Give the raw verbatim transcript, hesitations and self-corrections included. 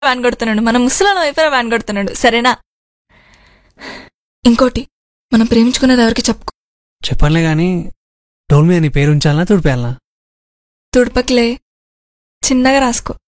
Van కొడుతున్నాడు, మన ముసలాల వైపున వ్యాన్ కొడుతున్నాడు. సరేనా? ఇంకోటి, మనం ప్రేమించుకున్నది ఎవరికి చెప్పుకో. చెప్పనులే గాని డోల్ మీద నీ పేరు ఉంచాలనా తుడిపేయాలనా? తుడపకిలే, చిన్నగా రాసుకో.